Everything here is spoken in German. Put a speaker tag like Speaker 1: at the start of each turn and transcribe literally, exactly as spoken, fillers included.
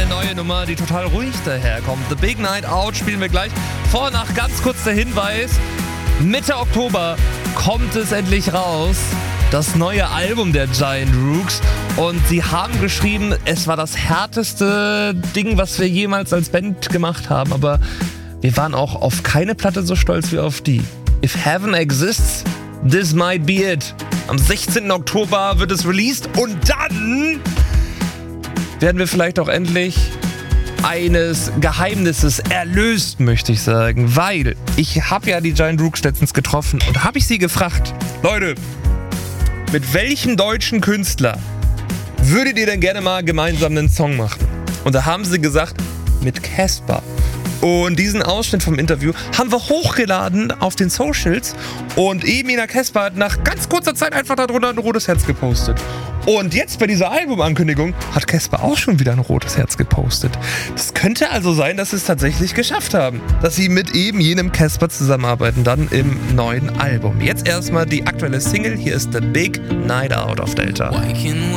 Speaker 1: eine neue Nummer, die total ruhig daherkommt. The Big Night Out spielen wir gleich. Vorher noch ganz kurz der Hinweis. Mitte Oktober kommt es endlich raus. Das neue Album der Giant Rooks. Und sie haben geschrieben, es war das härteste Ding, was wir jemals als Band gemacht haben. Aber wir waren auch auf keine Platte so stolz wie auf die. If Heaven Exists, this might be it. Am sechzehnten Oktober wird es released und dann werden wir vielleicht auch endlich eines Geheimnisses erlöst, möchte ich sagen. Weil ich habe ja die Giant Rooks letztens getroffen und habe ich sie gefragt, Leute, mit welchem deutschen Künstler würdet ihr denn gerne mal gemeinsam einen Song machen? Und da haben sie gesagt, mit Caspar. Und diesen Ausschnitt vom Interview haben wir hochgeladen auf den Socials und Emina Caspar hat nach ganz kurzer Zeit einfach darunter ein rotes Herz gepostet. Und jetzt bei dieser Albumankündigung hat Caspar auch schon wieder ein rotes Herz gepostet. Das könnte also sein, dass sie es tatsächlich geschafft haben, dass sie mit eben jenem Caspar zusammenarbeiten, dann im neuen Album. Jetzt erstmal die aktuelle Single, hier ist The Big Night Out auf Delta.